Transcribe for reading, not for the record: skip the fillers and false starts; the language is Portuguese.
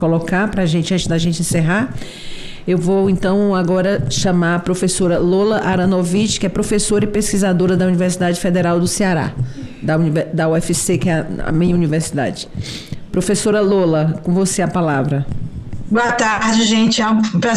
colocar para a gente, antes da gente encerrar. Eu vou, então, agora chamar a professora Lola Aranovich, que é professora e pesquisadora da Universidade Federal do Ceará, da UFC, que é a minha universidade. Professora Lola, com você a palavra. Boa tarde, gente. É um prazer